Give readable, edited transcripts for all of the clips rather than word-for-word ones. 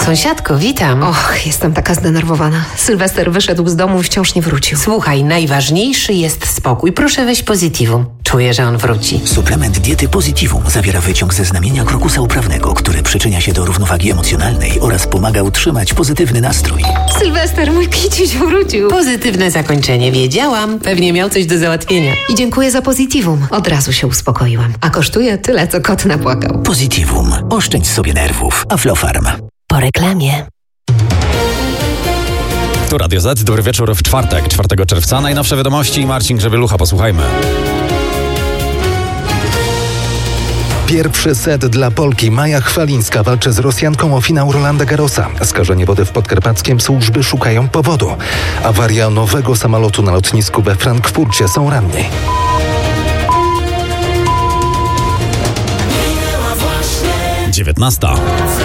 Sąsiadko, witam. Och, jestem taka zdenerwowana. Sylwester wyszedł z domu i wciąż nie wrócił. Słuchaj, najważniejszy jest spokój. Proszę weź Positivum. Czuję, że on wróci. Suplement diety Positivum zawiera wyciąg ze znamienia krokusa uprawnego, który przyczynia się do równowagi emocjonalnej oraz pomaga utrzymać pozytywny nastrój. Sylwester, mój kiciuś wrócił. Pozytywne zakończenie, wiedziałam. Pewnie miał coś do załatwienia. I dziękuję za Positivum. Od razu się uspokoiłam. A kosztuje tyle, co kot napłakał. Positivum. Oszczędź sobie nerwów. Aflofarm. Po reklamie. Tu Radio Z, dobry wieczór w czwartek, 4 czerwca. Najnowsze wiadomości, Marcin Grzebielucha, posłuchajmy. Pierwszy set dla Polki. Maja Chwalińska walczy z Rosjanką o finał Rolanda Garrosa. Skażenie wody w Podkarpackiem, służby szukają powodu. Awaria nowego samolotu na lotnisku we Frankfurcie, są ranni. Dziewiętnasta.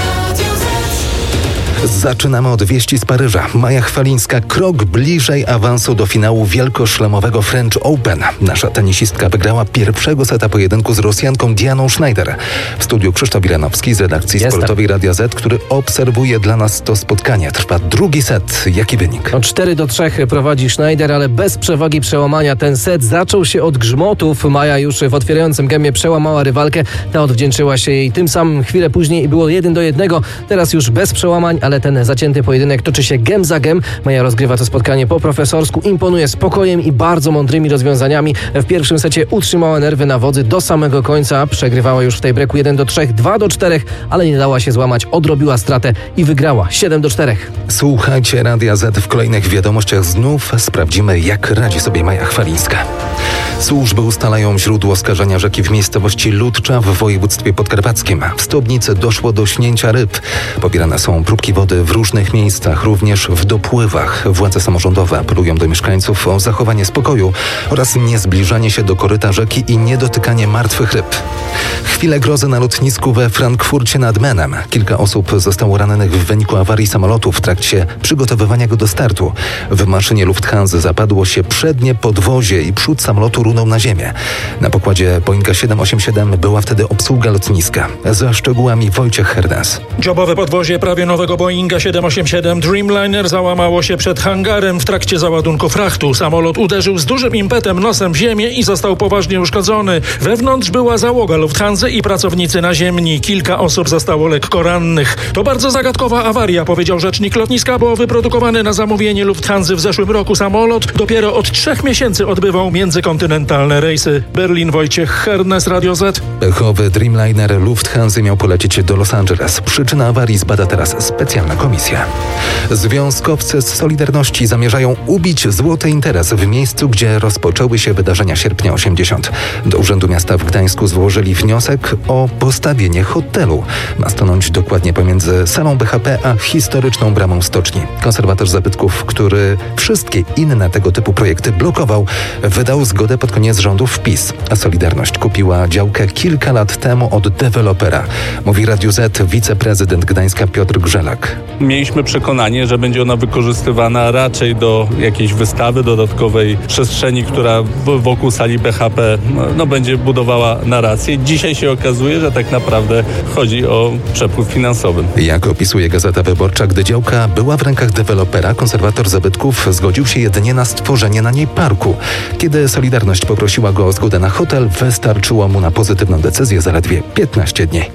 Zaczynamy od wieści z Paryża. Maja Chwalińska krok bliżej awansu do finału wielkoszlemowego French Open. Nasza tenisistka wygrała pierwszego seta pojedynku z Rosjanką Dianą Schneider. W studiu Krzysztof Wilanowski z redakcji sportowej Radia Z, który obserwuje dla nas to spotkanie. Trwa drugi set. Jaki wynik? 4-3 prowadzi Schneider, ale bez przewagi przełamania. Ten set zaczął się od grzmotów. Maja już w otwierającym gemie przełamała rywalkę. Ta odwdzięczyła się jej tym samym chwilę później i było 1-1. Teraz już bez przełamań, ale ten zacięty pojedynek toczy się gem za gem. Maja rozgrywa to spotkanie po profesorsku, imponuje spokojem i bardzo mądrymi rozwiązaniami. W pierwszym secie utrzymała nerwy na wodzy do samego końca. Przegrywała już w tej breaku 1-3, 2-4, ale nie dała się złamać, odrobiła stratę i wygrała 7-4. Słuchajcie Radia Z w kolejnych wiadomościach. Znów sprawdzimy, jak radzi sobie Maja Chwalińska. Służby ustalają źródło skażenia rzeki w miejscowości Ludcza w województwie podkarpackim. W Stobnicy doszło do śnięcia ryb. Pobierane są próbki wody w różnych miejscach, również w dopływach. Władze samorządowe apelują do mieszkańców o zachowanie spokoju oraz niezbliżanie się do koryta rzeki i niedotykanie martwych ryb. Chwile grozy na lotnisku we Frankfurcie nad Menem. Kilka osób zostało rannych w wyniku awarii samolotu w trakcie przygotowywania go do startu. W maszynie Lufthansa zapadło się przednie podwozie i przód samolotu runął na ziemię. Na pokładzie Boeinga 787 była wtedy obsługa lotniska. Za szczegółami Wojciech Hernes. Dziobowe podwozie prawie nowego Boeinga 787 Dreamliner załamało się przed hangarem w trakcie załadunku frachtu. Samolot uderzył z dużym impetem nosem w ziemię i został poważnie uszkodzony. Wewnątrz była załoga Lufthansa i pracownicy naziemni. Kilka osób zostało lekko rannych. To bardzo zagadkowa awaria, powiedział rzecznik lotniska, bo wyprodukowany na zamówienie Lufthansa w zeszłym roku samolot dopiero od 3 miesięcy odbywał międzykontynentalne rejsy. Berlin, Wojciech Hernes, Radio Z. Pechowy Dreamliner Lufthansa miał polecieć do Los Angeles. Przyczynę awarii zbada teraz specjalna komisja. Związkowcy z Solidarności zamierzają ubić złoty interes w miejscu, gdzie rozpoczęły się wydarzenia sierpnia 80. Do Urzędu Miasta w Gdańsku złożyli wniosek o postawienie hotelu. Ma stanąć dokładnie pomiędzy salą BHP a historyczną bramą stoczni. Konserwator zabytków, który wszystkie inne tego typu projekty blokował, wydał zgodę pod koniec rządów PiS. A Solidarność kupiła działkę kilka lat temu od dewelopera. Mówi Radiu Z wiceprezydent Gdańska Piotr Grzelak. Mieliśmy przekonanie, że będzie ona wykorzystywana raczej do jakiejś wystawy, dodatkowej przestrzeni, która wokół sali BHP będzie budowała narrację. Dzisiaj się okazuje, że tak naprawdę chodzi o przepływ finansowy. Jak opisuje Gazeta Wyborcza, gdy działka była w rękach dewelopera, konserwator zabytków zgodził się jedynie na stworzenie na niej parku. Kiedy Solidarność poprosiła go o zgodę na hotel, wystarczyło mu na pozytywną decyzję zaledwie 15 dni.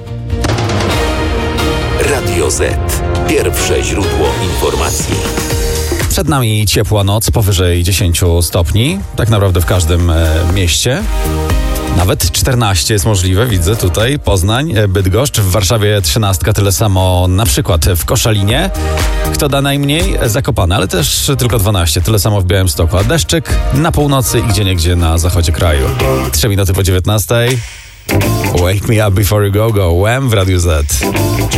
Radio Z. Pierwsze źródło informacji. Przed nami ciepła noc, powyżej 10 stopni, tak naprawdę w każdym mieście. Nawet 14 jest możliwe, widzę tutaj, Poznań, Bydgoszcz, w Warszawie 13, tyle samo na przykład w Koszalinie. Kto da najmniej? Zakopane, ale też tylko 12, tyle samo w Białymstoku, a deszczyk na północy i gdzieniegdzie na zachodzie kraju. 3 minuty po 19. Wake me up before you go, Wham w Radiu Z.